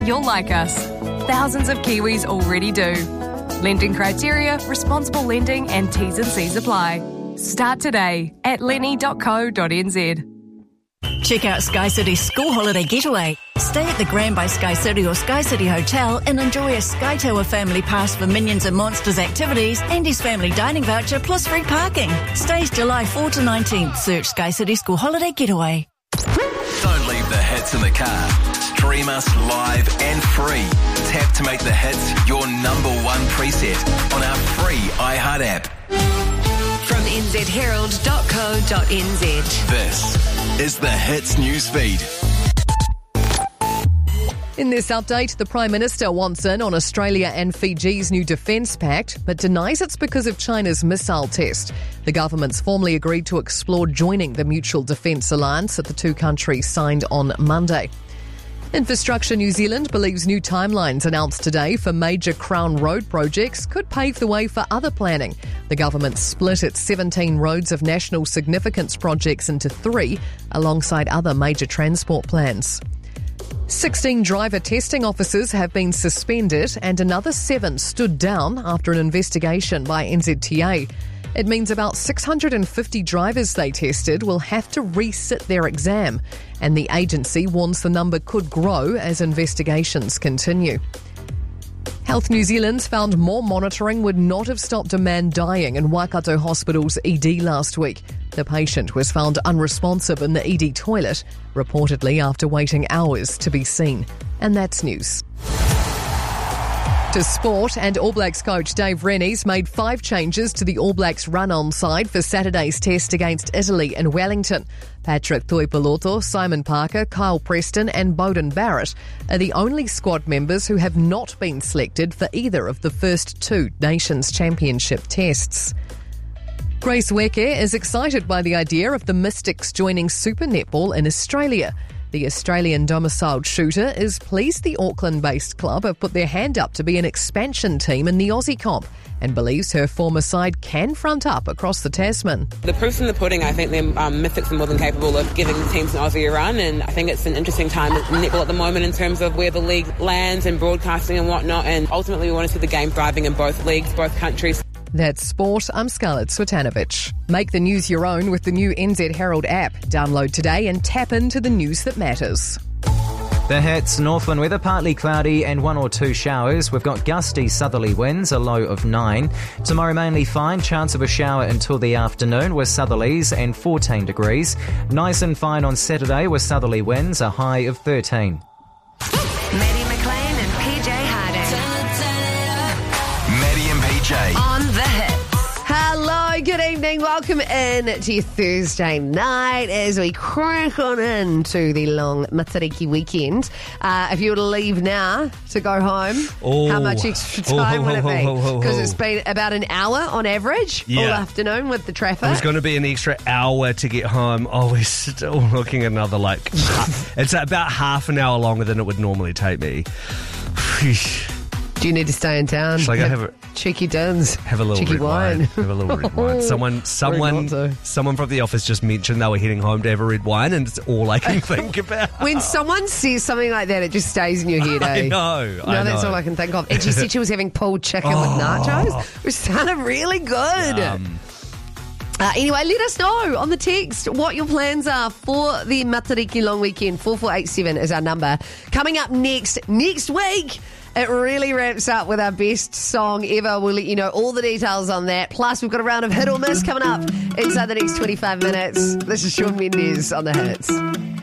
you'll like us. Thousands of Kiwis already do. Lending criteria, responsible lending and T's and C's apply. Start today at lenny.co.nz. Check out Sky City School Holiday Getaway. Stay at the Grand by Sky City or Sky City Hotel and enjoy a Sky Tower family pass for Minions and Monsters activities and his family dining voucher plus free parking. Stays July 4 to 19th. Search Sky City School Holiday Getaway. Don't leave the hits in the car. Stream us live and free. Tap to make the hits your number one preset on our free iHeart app. From nzherald.co.nz. This is the Hits newsfeed. In this update, the Prime Minister wants in on Australia and Fiji's new defence pact, but denies it's because of China's missile test. The government's formally agreed to explore joining the Mutual Defence Alliance that the two countries signed on Monday. Infrastructure New Zealand believes new timelines announced today for major Crown Road projects could pave the way for other planning. The government split its 17 roads of national significance projects into 3, alongside other major transport plans. 16 driver testing officers have been suspended and another 7 stood down after an investigation by NZTA. It means about 650 drivers they tested will have to resit their exam, and the agency warns the number could grow as investigations continue. Health New Zealand's found more monitoring would not have stopped a man dying in Waikato Hospital's ED last week. The patient was found unresponsive in the ED toilet, reportedly after waiting hours to be seen. And that's news. To sport, and All Blacks coach Dave Rennie's made 5 changes to the All Blacks run-on side for Saturday's test against Italy in Wellington. Patrick Tuipulotu, Simon Parker, Kyle Preston and Beauden Barrett are the only squad members who have not been selected for either of the first 2 Nations Championship tests. Grace Weke is excited by the idea of the Mystics joining Super Netball in Australia. The Australian domiciled shooter is pleased the Auckland-based club have put their hand up to be an expansion team in the Aussie comp and believes her former side can front up across the Tasman. The proof's in the pudding. I think the Mystics are more than capable of giving the teams in Aussie a run, and I think it's an interesting time in netball at the moment in terms of where the league lands and broadcasting and whatnot, and ultimately we want to see the game thriving in both leagues, both countries. That's sport. I'm Scarlett Swetanovic. Make the news your own with the new NZ Herald app. Download today and tap into the news that matters. The hits: Northland weather, partly cloudy and 1 or 2 showers. We've got gusty southerly winds, a low of 9. Tomorrow mainly fine, chance of a shower until the afternoon with southerlies and 14 degrees. Nice and fine on Saturday with southerly winds, a high of 13. Maddie McLean and PJ Harding. Maddie and PJ. On the hits. Hello, good evening. Welcome in to your Thursday night as we crack on into the long Matariki weekend. If you were to leave now to go home, how much extra time would it be? Because it's been about an hour on average all afternoon with the traffic. It was going to be an extra hour to get home. Oh, we're still looking at another, it's about half an hour longer than it would normally take me. Do you need to stay in town? Shall I go have a cheeky duns? Have a little cheeky red wine. Have a little red wine. Someone from the office just mentioned they were heading home to have a red wine, and it's all I can think about. When someone says something like that, it just stays in your head, eh? I know. That's all I can think of. And she said she was having pulled chicken with nachos, which sounded really good. Anyway, let us know on the text what your plans are for the Matariki long weekend. 4487 is our number. Coming up next week, it really wraps up with our best song ever. We'll let you know all the details on that. Plus, we've got a round of hit or miss coming up inside the next 25 minutes. This is Shawn Mendes on the hits.